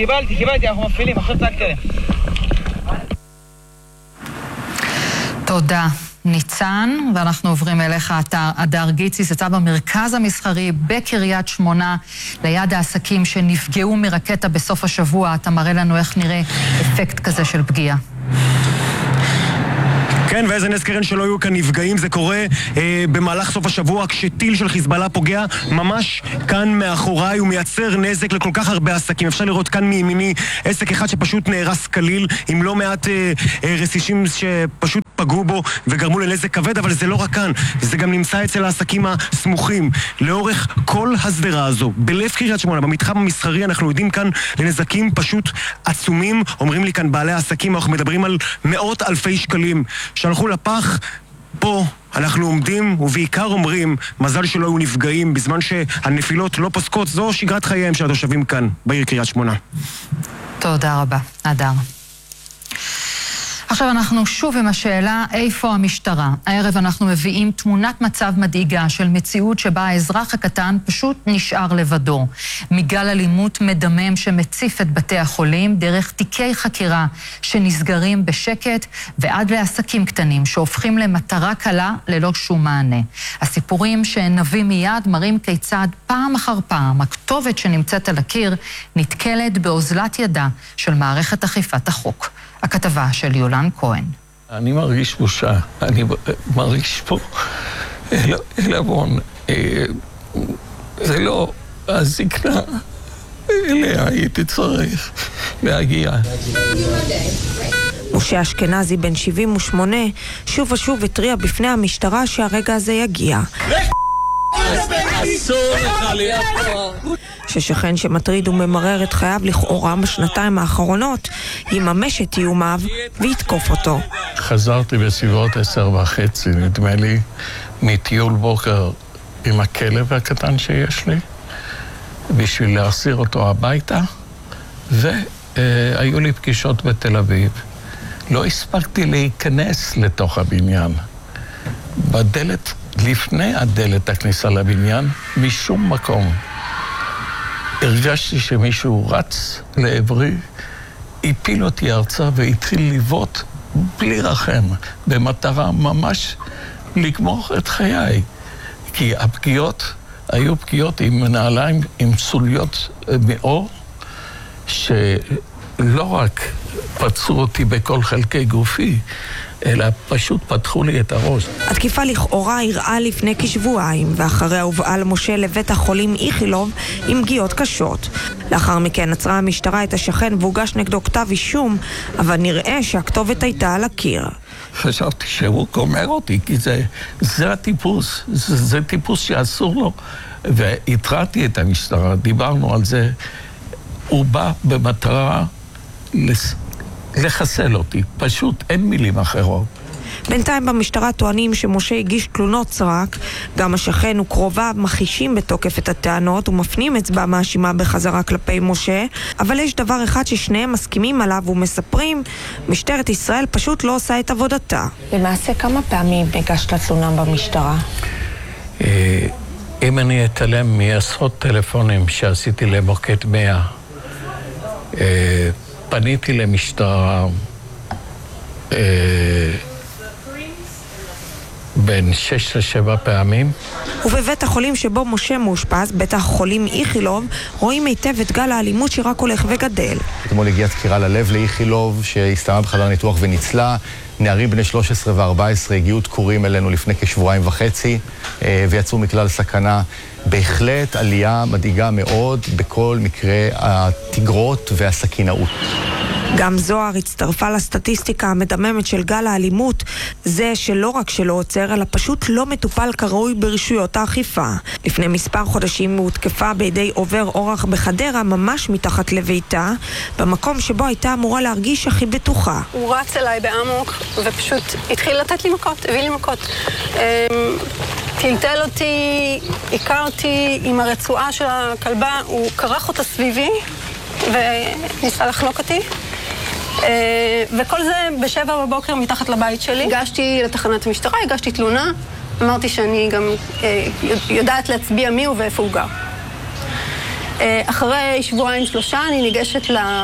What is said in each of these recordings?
קיבלתי, אנחנו מפעילים, עכשיו תקטרם. תודה. ניצן, ואנחנו עוברים אליך, הדר גיציס, יצא במרכז המסחרי בקריית שמונה, ליד העסקים שנפגעו מרקטה בסוף השבוע. אתה מראה לנו איך נראה אפקט כזה של פגיעה. כן, ואיזה נס קרן שלא היו כאן נפגעים. זה קורה במהלך סוף השבוע כשטיל של חיזבאללה פוגע ממש כאן מאחוריי, הוא מייצר נזק לכל כך הרבה עסקים. אפשר לראות כאן מימיני עסק אחד שפשוט נהרס כליל, עם לא מעט רסישים שפשוט פגעו בו וגרמו לנזק כבד, אבל זה לא רק כאן, זה גם נמצא אצל העסקים הסמוכים. לאורך כל הסדרה הזו, בלב קריית שמונה, במתחם המסחרי, אנחנו יודעים כאן לנזקים פשוט עצומים. אומרים לי כאן בעלי העסקים, אנחנו מדברים על מאות אלפי שקלים שהלכו לפח. פה אנחנו עומדים ובעיקר אומרים מזל שלא היו נפגעים, בזמן שהנפילות לא פוסקות. זו שגרת חייהם של התושבים כאן בעיר קריית שמונה. תודה רבה, אדר. עכשיו אנחנו שוב עם השאלה, איפה המשטרה? הערב אנחנו מביאים תמונת מצב מדאיגה של מציאות שבה האזרח הקטן פשוט נשאר לבדו. מגל אלימות מדמם שמציף את בתי החולים, דרך תיקי חקירה שנסגרים בשקט, ועד לעסקים קטנים שהופכים למטרה קלה ללא שום מענה. הסיפורים שנביא מיד מראים כיצד פעם אחר פעם הכתובת שנמצאת על הקיר נתקלת באוזלת ידה של מערכת אכיפת החוק. הכתבה של יולן כהן. אני מרגיש בושה, אני מרגיש פה אלבון. זה לא הזקנה, אליה הייתי צריך להגיע. משה אשכנזי בן 78 שוב ושוב התריע בפני המשטרה שהרגע הזה יגיע. ששכן שמטריד וממרר את חייו לכאורה בשנתיים האחרונות יממש את איומיו ויתקוף אותו. חזרתי בסביבות 10:30, נדמה לי, מטיול בוקר עם הכלב הקטן שיש לי, בשביל להחזיר אותו הביתה, והיו לי פגישות בתל אביב. לא הספקתי להיכנס לתוך הבניין. בדלת, לפני הדלת הכניסה לבניין, משום מקום. הרגשתי שמישהו רץ לעברי, הפיל אותי ארצה והתחיל לבעוט בלי רחם, במטרה ממש לגמור את חיי. כי הפגיעות היו פגיעות עם נעליים, עם סוליות מאור, שלא רק פצעו אותי בכל חלקי גופי, אלא פשוט פתחו לי את הראש. התקיפה לכאורה אירעה לפני כשבועיים, ואחריה הובאה משה לבית החולים איכילוב עם פגיעות קשות. לאחר מכן עצרה המשטרה את השכן והוגש נגדו כתב אישום, אבל נראה שהכתובת הייתה על הקיר. חשבתי שהוא גומר אותי, כי זה הטיפוס, זה טיפוס שאסור לו. והתרעתי את המשטרה, דיברנו על זה. הוא בא במטרה לחסל אותי, פשוט אין מילים אחרות. בינתיים במשטרה טוענים שמשה הגיש תלונות סרק, גם השכן וקרוביו מכחישים בתוקף את הטענות ומפנים אצבע מאשימה בחזרה כלפי משה, אבל יש דבר אחד ששניהם מסכימים עליו ומספרים, משטרת ישראל פשוט לא עושה את עבודתה. למעשה כמה פעמים הגשת תלונה במשטרה? אם אני אתעלם מעשרות טלפונים שעשיתי למוקד 100, פניתי למשטרה בין 6 ל7 פעמים. ובבית החולים שבו משה מאושפז, בית החולים איכילוב, רואים היטב את גל האלימות שרק הולך וגדל. אתמול הגיעה דקירה ללב לאיכילוב שהסתיימה בחדר ניתוח וניצלה. נערים בני 13 ו-14 הגיעו דקורים אלינו לפני כשבועיים וחצי ויצאו מכלל סכנה. בהחלט עלייה מדאיגה מאוד בכל מקרה התגרות והסכינאות. גם זוהר הצטרפה לסטטיסטיקה המדממת של גל האלימות, זה שלא רק שלא עוצר, אלא פשוט לא מטופל כראוי ברשויות האכיפה. לפני מספר חודשים הוא הותקפה בידי עובר אורח בחדרה, ממש מתחת לביתה, במקום שבו הייתה אמורה להרגיש הכי בטוחה. הוא רץ אליי בעמוק ופשוט התחיל לתת לי מכות, הביא לי מכות. טלטל אותי, עיקר אותי עם הרצועה של הכלבה, הוא קרח אותה סביבי וניסה לחנוק אותי. וכל זה ב7 בבוקר מתחת לבית שלי. הגשתי לתחנת המשטרה, הגשתי תלונה, אמרתי שאני גם יודעת להצביע מי הוא ואיפה הוא גר. אחרי 2-3 אני ניגשת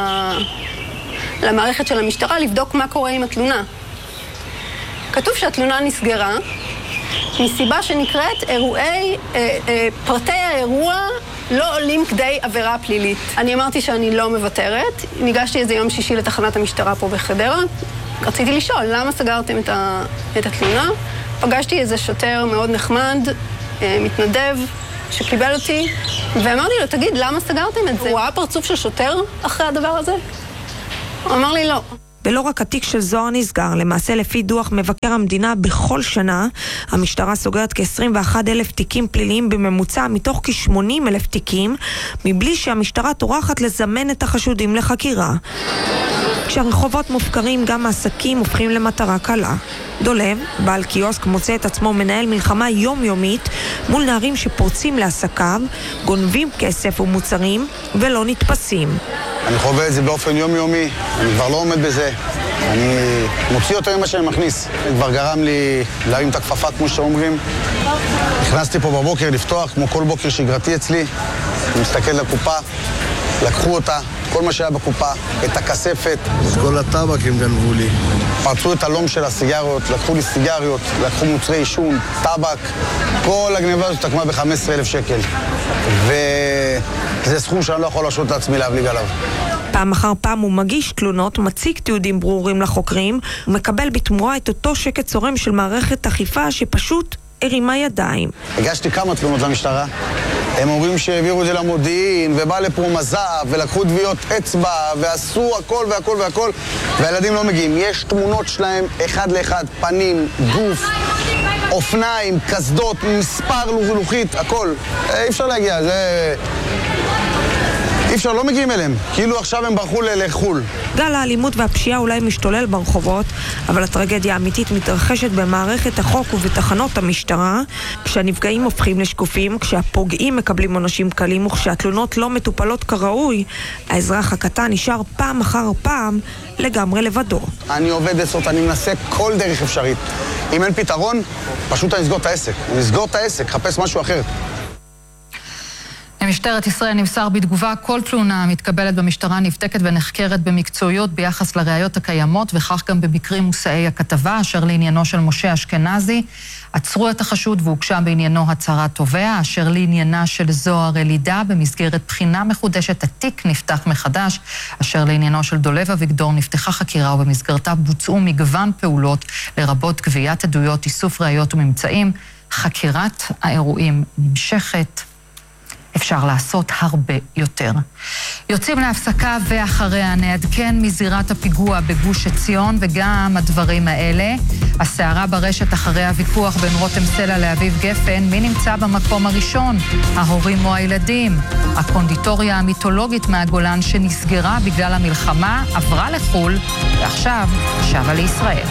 למערכת של המשטרה לבדוק מה קורה עם התלונה. כתוב שהתלונה נסגרה מסיבה שנקראת פרטי האירוע לא עולים כדי עבירה פלילית. אני אמרתי שאני לא מוותרת. ניגשתי איזה יום שישי לתחנת המשטרה פה בחדרה. רציתי לשאול, למה סגרתם את התלונה? פגשתי איזה שוטר מאוד נחמד, מתנדב, שקיבל אותי, ואמרתי לו, תגיד, למה סגרתם את זה? הוא ראה פרצוף של שוטר אחרי הדבר הזה? הוא אמר לי לא. ולא רק התיק של זוהר נסגר, למעשה לפי דוח מבקר המדינה בכל שנה, המשטרה סוגרת כ-21,000 תיקים פליליים בממוצע מתוך כ-80,000 תיקים, מבלי שהמשטרה טורחת לזמן את החשודים לחקירה. כשהרחובות מופקרים, גם העסקים הופכים למטרה קלה. דולב, בעל קיוסק, מוצא את עצמו מנהל מלחמה יומיומית מול נערים שפורצים לעסקיו, גונבים כסף ומוצרים ולא נתפסים. אני חווה את זה באופן יומיומי, אני כבר לא עומד בזה. אני מוציא יותר ממה שאני מכניס. זה כבר גרם לי להרים את הכפפה, כמו שאומרים. נכנסתי פה בבוקר לפתוח, כמו כל בוקר שגרתי אצלי. אני מסתכל לקופה, לקחו אותה, כל מה שהיה בקופה, את הכספת. את כל הטבק הם גנבו לי. פרצו את הלום של הסיגריות, לקחו לי סיגריות, לקחו מוצרי עישון, טבק. כל הגניבה הזאת תקמה ב-15,000 שקל. וזה סכום שאני לא יכול להרשות לעצמי להבליג עליו. פעם אחר פעם הוא מגיש תלונות, מציג תיעודים ברורים לחוקרים, ומקבל בתמורה את אותו שקט צורם של מערכת אכיפה שפשוט הרימה ידיים. הגשתי כמה תלונות למשטרה. הם אומרים שהעבירו את זה למודיעין, ובא לפה מז"פ, ולקחו טביעות אצבע, ועשו הכל והכל והכל, והילדים לא מגיעים. יש תמונות שלהם אחד לאחד, פנים, גוף, אופניים, קסדות, מספר לוחית, הכל. אי אפשר להגיע, זה... אי אפשר, לא מגיעים אליהם. כאילו עכשיו הם ברחו לחול. גל האלימות והפשיעה אולי משתולל ברחובות, אבל הטרגדיה האמיתית מתרחשת במערכת החוק ובתחנות המשטרה, כשהנפגעים הופכים לשקופים, כשהפוגעים מקבלים עונשים קלים וכשהתלונות לא מטופלות כראוי, האזרח הקטן נשאר פעם אחר פעם לגמרי לבדו. אני עובד עצות, אני מנסה כל דרך אפשרית. אם אין פתרון, פשוט אני אסגור את העסק. אני אסגור את העסק, חפש משהו אחר. משטרת ישראל נמסר בתגובה, כל תלונה מתקבלת במשטרה נבדקת ונחקרת במקצועיות ביחס לראיות הקיימות, וכך גם במקרים מושאי הכתבה, אשר לעניינו של משה אשכנזי, עצרו את החשוד והוגשה בעניינו הצהרת תובע, אשר לעניינה של זוהר אלידה, במסגרת בחינה מחודשת התיק נפתח מחדש, אשר לעניינו של דולב אביגדור נפתחה חקירה ובמסגרתה בוצעו מגוון פעולות, לרבות גביית עדויות, איסוף ראיות וממצאים. חקירת האירועים נמשכת. אפשר לעשות הרבה יותר. יוצאים להפסקה ואחריה נעדכן מזירת הפיגוע בגוש עציון, וגם הדברים האלה. הסערה ברשת אחרי הוויכוח בין רותם סלע לאביב גפן, מי נמצא במקום הראשון? ההורים או הילדים? הקונדיטוריה המיתולוגית מהגולן שנסגרה בגלל המלחמה עברה לחול, ועכשיו שבה לישראל.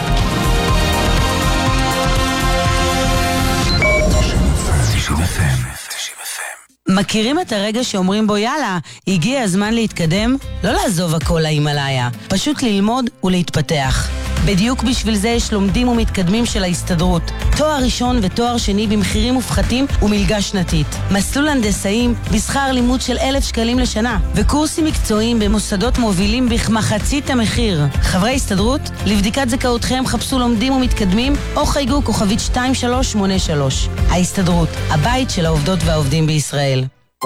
מכירים את הרגע שאומרים בו יאללה, הגיע הזמן להתקדם? לא לעזוב הכל להימלאיה, פשוט ללמוד ולהתפתח. בדיוק בשביל זה יש לומדים ומתקדמים של ההסתדרות. תואר ראשון ותואר שני במחירים מופחתים ומלגה שנתית. מסלול הנדסאים בשכר לימוד של 1,000 שקלים לשנה. וקורסים מקצועיים במוסדות מובילים בכמחצית המחיר. חברי הסתדרות, לבדיקת זכאותכם חפשו לומדים ומתקדמים או חייגו כוכבית 2383. ההסתדרות, הבית של העובדות והעובדים בישראל.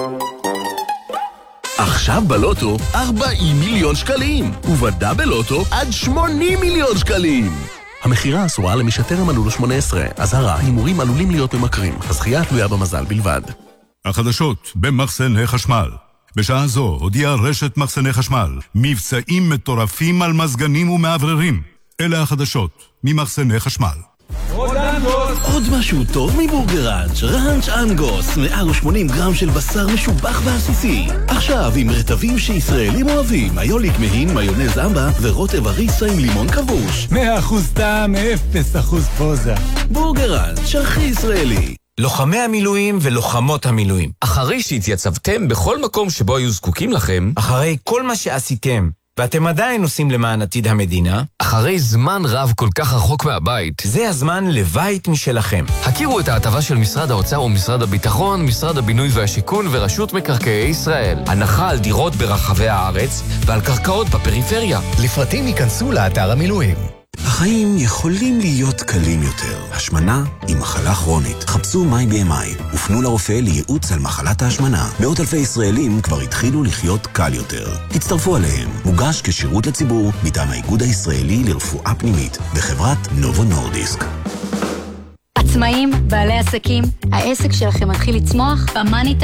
עכשיו בלוטו 40 מיליון שקלים, ובדאבל לוטו עד 80 מיליון שקלים. המחירה אסורה למי שטרם מלאו לו 18. אזהרה, הימורים עלולים להיות ממכרים. הזכייה תלויה במזל בלבד. החדשות במחסני חשמל. בשעה זו הודיעה רשת מחסני חשמל מבצעים מטורפים על מזגנים ומעבררים. אלה החדשות ממחסני חשמל. עוד משהו טוב מבורגר ראנץ', ראנץ' אנגוס, 180 גרם של בשר משובח ועסיסי. עכשיו עם רטבים שישראלים אוהבים, היוליק מהין, מיונז אמבה ורוטב הריסה עם לימון כבוש. 100% טעם, 0% פוזה. בורגר ראנץ', הכי ישראלי. לוחמי המילואים ולוחמות המילואים, אחרי שהתייצבתם בכל מקום שבו היו זקוקים לכם, אחרי כל מה שעשיתם ואתם עדיין עושים למען עתיד המדינה, אחרי זמן רב כל כך רחוק מהבית, זה הזמן לבית משלכם. הכירו את ההטבה של משרד האוצר ומשרד הביטחון, משרד הבינוי והשיכון ורשות מקרקעי ישראל. הנחה על דירות ברחבי הארץ ועל קרקעות בפריפריה. לפרטים ייכנסו לאתר המילואים. החיים יכולים להיות קלים יותר. השמנה היא מחלה כרונית. חפשו MyBMI ופנו לרופא לייעוץ על מחלת ההשמנה. מאות אלפי ישראלים כבר התחילו לחיות קל יותר. הצטרפו עליהם. מוגש כשירות לציבור מטעם האיגוד הישראלי לרפואה פנימית וחברת נובו נורדיסק. עצמאים, בעלי עסקים, העסק שלכם מתחיל לצמוח, במאני